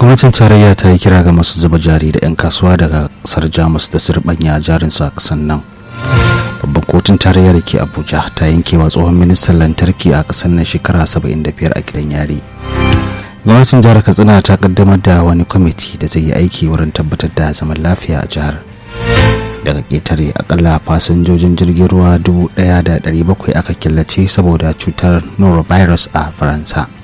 gwamnatin tarayya ta yi kira ga masu zuba jari da 'yan kasuwa daga kasar jamus da sirɓanya jarinsu a ƙasar nan. Babban kotun tarayya da ke abuja ta yankewa tsohon ministan lantarki a ƙasar nan shekara 75 a gidan yari. Gwamnatin jihar katsina ta kaddamar da wani kwamiti da zai yi aiki wurin tabbatar da zaman lafiya a jihar. Daga ƙetare akalla fasinjojin jirgin ruwa 1,700 aka killace saboda cutar norovirus a faransa.